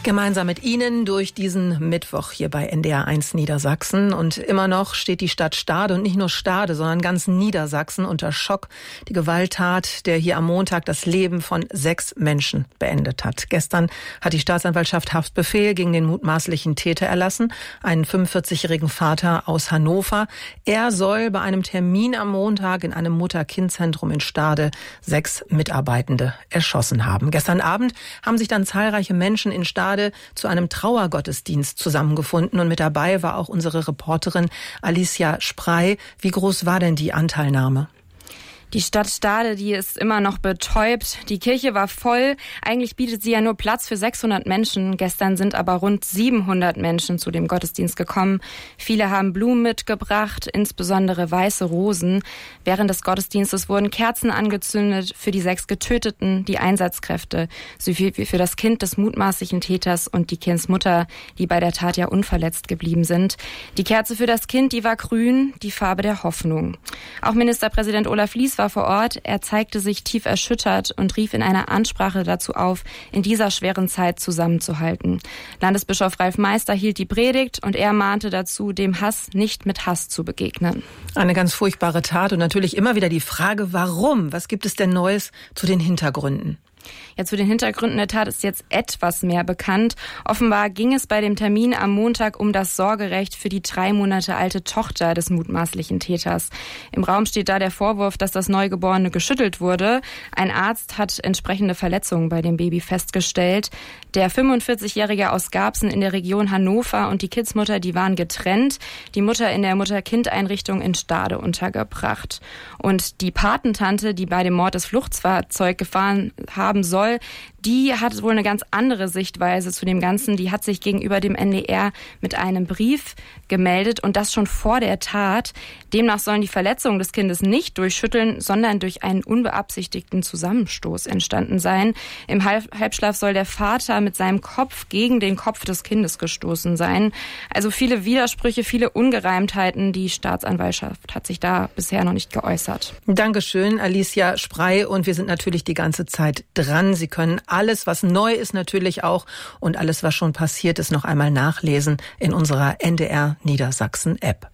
Gemeinsam mit Ihnen durch diesen Mittwoch hier bei NDR1 Niedersachsen. Und immer noch steht die Stadt Stade und nicht nur Stade, sondern ganz Niedersachsen unter Schock. Die Gewalttat, der hier am Montag das Leben von 6 Menschen beendet hat. Gestern hat die Staatsanwaltschaft Haftbefehl gegen den mutmaßlichen Täter erlassen, einen 45-jährigen Vater aus Hannover. Er soll bei einem Termin am Montag in einem Mutter-Kind-Zentrum in Stade 6 Mitarbeitende erschossen haben. Gestern Abend haben sich dann zahlreiche Menschen in Stade zu einem Trauergottesdienst zusammengefunden und mit dabei war auch unsere Reporterin Alicia Sprey. Wie groß war denn die Anteilnahme? Die Stadt Stade, die ist immer noch betäubt. Die Kirche war voll. Eigentlich bietet sie ja nur Platz für 600 Menschen. Gestern sind aber rund 700 Menschen zu dem Gottesdienst gekommen. Viele haben Blumen mitgebracht, insbesondere weiße Rosen. Während des Gottesdienstes wurden Kerzen angezündet für die 6 Getöteten, die Einsatzkräfte, sowie für das Kind des mutmaßlichen Täters und die Kindsmutter, die bei der Tat ja unverletzt geblieben sind. Die Kerze für das Kind, die war grün, die Farbe der Hoffnung. Auch Ministerpräsident Olaf Lies war vor Ort. Er zeigte sich tief erschüttert und rief in einer Ansprache dazu auf, in dieser schweren Zeit zusammenzuhalten. Landesbischof Ralf Meister hielt die Predigt und er mahnte dazu, dem Hass nicht mit Hass zu begegnen. Eine ganz furchtbare Tat und natürlich immer wieder die Frage, warum? Was gibt es denn Neues zu den Hintergründen? Ja, zu den Hintergründen der Tat ist jetzt etwas mehr bekannt. Offenbar ging es bei dem Termin am Montag um das Sorgerecht für die 3 Monate alte Tochter des mutmaßlichen Täters. Im Raum steht da der Vorwurf, dass das Neugeborene geschüttelt wurde. Ein Arzt hat entsprechende Verletzungen bei dem Baby festgestellt. Der 45-Jährige aus Garbsen in der Region Hannover und die Kindsmutter, die waren getrennt. Die Mutter in der Mutter-Kind-Einrichtung in Stade untergebracht. Und die Patentante, die bei dem Mord das Fluchtfahrzeug gefahren haben soll, die hat wohl eine ganz andere Sichtweise zu dem Ganzen. Die hat sich gegenüber dem NDR mit einem Brief gemeldet und das schon vor der Tat. Demnach sollen die Verletzungen des Kindes nicht durch Schütteln, sondern durch einen unbeabsichtigten Zusammenstoß entstanden sein. Im Halbschlaf soll der Vater mit seinem Kopf gegen den Kopf des Kindes gestoßen sein. Also viele Widersprüche, viele Ungereimtheiten. Die Staatsanwaltschaft hat sich da bisher noch nicht geäußert. Dankeschön, Alicia Sprey. Und wir sind natürlich die ganze Zeit dran. Sie können alles, was neu ist natürlich auch und alles, was schon passiert ist, noch einmal nachlesen in unserer NDR Niedersachsen App.